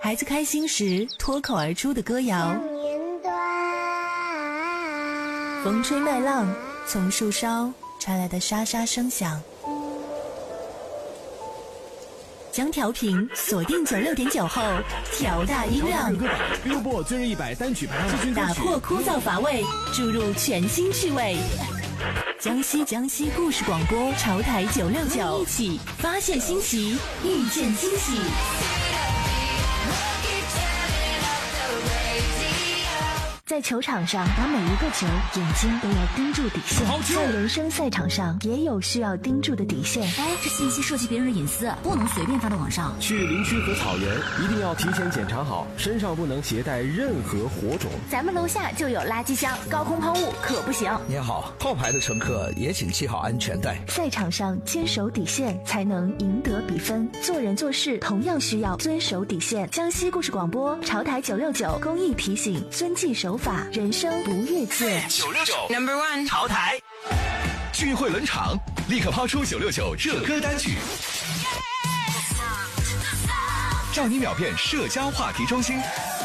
孩子开心时脱口而出的歌谣，风吹麦浪，从树梢传来的沙沙声响。将调频锁定96.9后，调大音量。 Billboard 最热100单曲排行榜， 打破枯燥乏味，注入全新趣味。江西故事广播，潮台969，一起发现新奇，遇见惊喜。在球场上打每一个球，眼睛都要盯住底线。在人生赛场上，也有需要盯住的底线。 这信息涉及别人的隐私，不能随便发到网上。 去林区和草原一定要提前检查好，身上不能携带任何火种。 咱们楼下就有垃圾箱，高空抛物可不行。 您好，后排的乘客也请系好安全带。 赛场上坚守底线，才能赢得比分。做人做事同样需要遵守底线。江西故事广播，潮台969公益提醒：遵纪守法，人生不越界。 969 No.1 潮台聚会冷场，立刻抛出969热歌单曲，让你秒变社交话题中心。